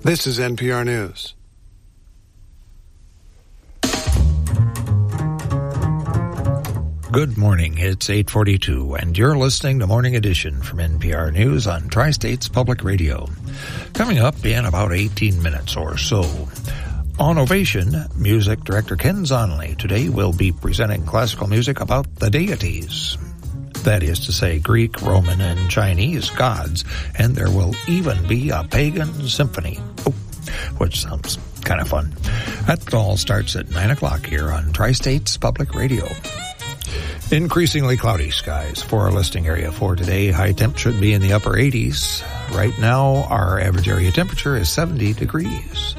This is NPR News. Good morning. It's 8:42, and you're listening to Morning Edition from NPR News on Tri-States Public Radio. Coming up in about 18 minutes or so. On Ovation, music director Ken Zonnelly today will be presenting classical music about the deities. That is to say, Greek, Roman, and Chinese gods, and there will even be a pagan symphony, which sounds kind of fun. That all starts at 9 o'clock here on Tri-States Public Radio. Increasingly cloudy skies for our listing area for today. High temp should be in the upper 80s. Right now, our average area temperature is 70 degrees.